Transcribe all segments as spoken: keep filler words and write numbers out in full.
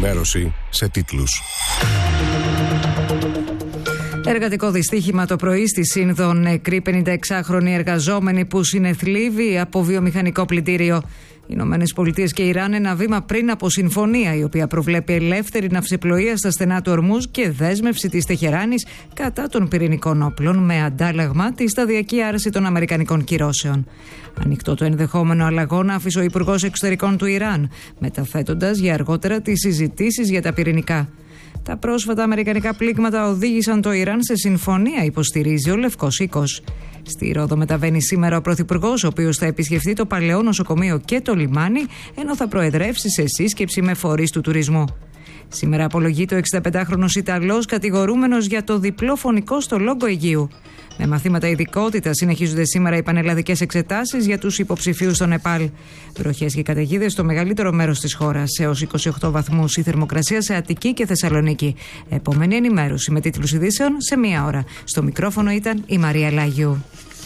ενημέρωση σε τίτλους. Εργατικό δυστύχημα το πρωί στη Σύνδο, νεκροί πενηνταεξάχρονοι εργαζόμενοι που συνεθλίβοι από βιομηχανικό πλυντήριο. Οι Ηνωμένες Πολιτείες και Ιράν ένα βήμα πριν από συμφωνία η οποία προβλέπει ελεύθερη ναυσιπλοεία στα στενά του Ορμούζ και δέσμευση της Τεχεράνης κατά των πυρηνικών όπλων με αντάλλαγμα τη σταδιακή άρση των αμερικανικών κυρώσεων. Ανοιχτό το ενδεχόμενο αλλαγών άφησε ο Υπουργός Εξωτερικών του Ιράν, μεταθέτοντας για αργότερα τις συζητήσεις για τα πυρηνικά. Τα πρόσφατα αμερικανικά πλήγματα οδήγησαν το Ιράν σε συμφωνία, υποστηρίζει ο Λευκός Οίκος. Στη Ρόδο μεταβαίνει σήμερα ο Πρωθυπουργός, ο οποίος θα επισκεφτεί το παλαιό νοσοκομείο και το λιμάνι, ενώ θα προεδρεύσει σε σύσκεψη με φορείς του τουρισμού. Σήμερα απολογείται ο εξηνταπεντάχρονος Ιταλός, κατηγορούμενος για το διπλό φωνικό στο Λόγκο Αιγείου. Με μαθήματα ειδικότητα συνεχίζονται σήμερα οι πανελλαδικές εξετάσεις για τους υποψηφίους στο Νεπάλ. Βροχές και καταιγίδες στο μεγαλύτερο μέρος της χώρας, έως είκοσι οκτώ βαθμούς η θερμοκρασία σε Αττική και Θεσσαλονίκη. Επόμενη ενημέρωση με τίτλους ειδήσεων σε μία ώρα. Στο μικρόφωνο ήταν η Μαρία Λάγιου.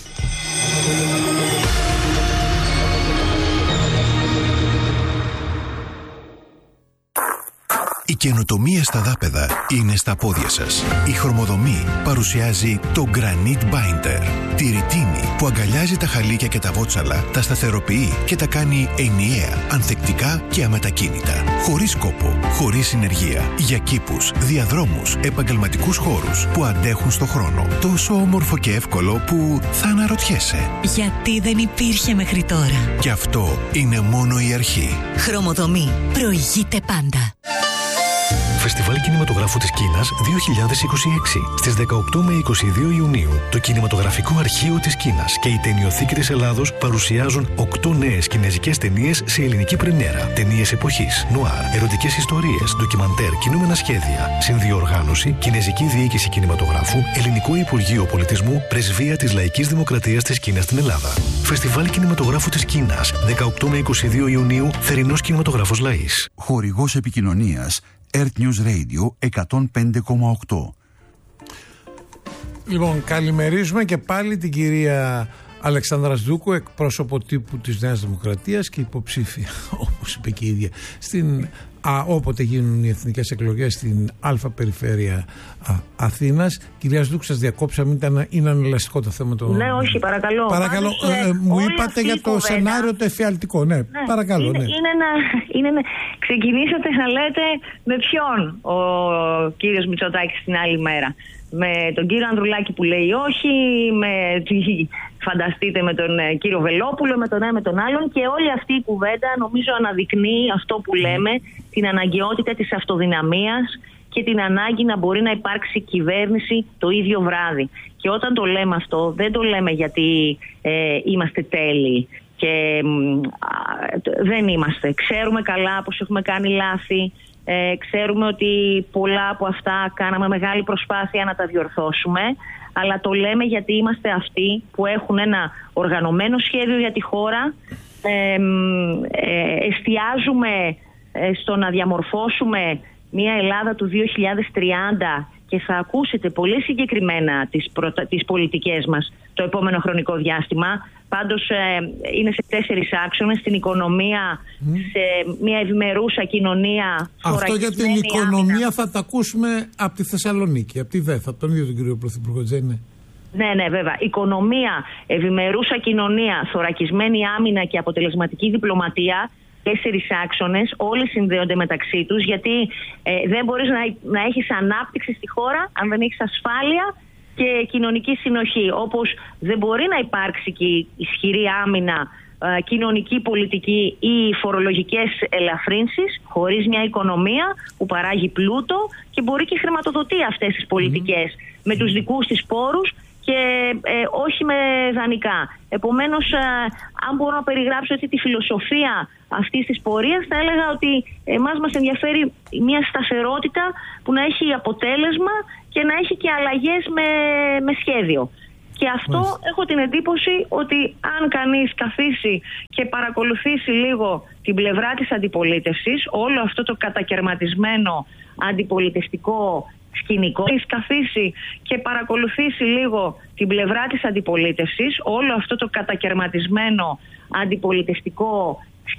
Η καινοτομία στα δάπεδα είναι στα πόδια σας. Η Χρωμοδομή παρουσιάζει το Granite Binder. Τη ρητίνη που αγκαλιάζει τα χαλίκια και τα βότσαλα, τα σταθεροποιεί και τα κάνει ενιαία, ανθεκτικά και αμετακίνητα. Χωρίς κόπο, χωρίς συνεργεία. Για κήπους, διαδρόμους, επαγγελματικούς χώρους που αντέχουν στο χρόνο. Τόσο όμορφο και εύκολο που θα αναρωτιέσαι. Γιατί δεν υπήρχε μέχρι τώρα. Και αυτό είναι μόνο η αρχή. Χρωμοδομή. Προηγείται πάντα. Φεστιβάλ Κινηματογράφου της Κίνας δύο χιλιάδες είκοσι έξι. Στις δεκαοκτώ με είκοσι δύο Ιουνίου, το Κινηματογραφικό Αρχείο της Κίνας και η Ταινιοθήκη της Ελλάδος παρουσιάζουν οκτώ νέες κινεζικές ταινίες σε ελληνική πρεμιέρα. Ταινίες εποχής, νουάρ, ερωτικές ιστορίες, ντοκιμαντέρ, κινούμενα σχέδια. Συνδιοργάνωση, Κινεζική Διοίκηση Κινηματογράφου, Ελληνικό Υπουργείο Πολιτισμού, Πρεσβεία της Λαϊκής Δημοκρατίας της Κίνας στην Ελλάδα. Φεστιβάλ Κινηματογράφου της Κίνας, δεκαοκτώ με είκοσι δύο Ιουνίου, Θερινός Κινηματογράφος Λαΐς. Χορηγός επικοινωνίας Earth News Radio εκατόν πέντε κόμμα οκτώ. Λοιπόν, καλημερίζουμε και πάλι την κυρία Αλεξάνδρα Σδούκου, εκπρόσωπο τύπου της Νέας Δημοκρατίας και υποψήφια, όπως είπε και η ίδια, στην, α, όποτε γίνουν οι εθνικές εκλογές στην Α περιφέρεια α, Αθήνας. Κυρία Σδούκου, σας διακόψαμε, ήταν, είναι ανελαστικό το θέμα. Το... Ναι, όχι, παρακαλώ. Παρακαλώ, ε, μου είπατε για το κουβέντα, σενάριο το εφιαλτικό. Ναι, ναι παρακαλώ. Είναι, ναι. είναι ένα, είναι ένα, ξεκινήσατε να λέτε με ποιον ο κύριος Μητσοτάκης την άλλη μέρα. Με τον κύριο Ανδρουλάκη που λέει όχι, με, φανταστείτε με τον κύριο Βελόπουλο, με τον ένα με τον άλλον, και όλη αυτή η κουβέντα νομίζω αναδεικνύει αυτό που λέμε, την αναγκαιότητα της αυτοδυναμίας και την ανάγκη να μπορεί να υπάρξει κυβέρνηση το ίδιο βράδυ. Και όταν το λέμε αυτό, δεν το λέμε γιατί ε, είμαστε τέλειοι και ε, δεν είμαστε. Ξέρουμε καλά πως έχουμε κάνει λάθη. Ε, ξέρουμε ότι πολλά από αυτά κάναμε μεγάλη προσπάθεια να τα διορθώσουμε, αλλά το λέμε γιατί είμαστε αυτοί που έχουν ένα οργανωμένο σχέδιο για τη χώρα, ε, ε, εστιάζουμε στο να διαμορφώσουμε μια Ελλάδα του δύο χιλιάδες τριάντα και θα ακούσετε πολύ συγκεκριμένα τις, προτα... τις πολιτικές μας το επόμενο χρονικό διάστημα. Πάντως ε, είναι σε τέσσερις άξονες: στην οικονομία, mm. σε μια ευημερούσα κοινωνία. Αυτό για την οικονομία άμυνα. Θα τα ακούσουμε από τη Θεσσαλονίκη, από τη ΔΕΘ, από τον ίδιο τον κύριο Πρωθυπουργό, δεν είναι? Ναι, ναι, βέβαια. Οικονομία, ευημερούσα κοινωνία, θωρακισμένη άμυνα και αποτελεσματική διπλωματία. Τέσσερις άξονες, όλοι συνδέονται μεταξύ τους, γιατί ε, δεν μπορείς να, να έχεις ανάπτυξη στη χώρα αν δεν έχεις ασφάλεια και κοινωνική συνοχή. Όπως δεν μπορεί να υπάρξει και ισχυρή άμυνα, ε, κοινωνική πολιτική ή φορολογικές ελαφρύνσεις χωρίς μια οικονομία που παράγει πλούτο και μπορεί και χρηματοδοτεί αυτές τις πολιτικές mm. με τους δικούς της πόρους και ε, όχι με δανεικά. Επομένως, ε, αν μπορώ να περιγράψω έτσι τη φιλοσοφία αυτής της πορείας, θα έλεγα ότι εμάς μας ενδιαφέρει μια σταθερότητα που να έχει αποτέλεσμα και να έχει και αλλαγές με, με σχέδιο. Και αυτό mm. έχω την εντύπωση ότι αν κανείς καθίσει και παρακολουθήσει λίγο την πλευρά της αντιπολίτευσης, όλο αυτό το κατακερματισμένο αντιπολιτευτικό σκηνικό, έχεις καθίσει και παρακολουθήσει λίγο την πλευρά της αντιπολίτευσης, όλο αυτό το κατακερματισμένο αντιπολιτευτικό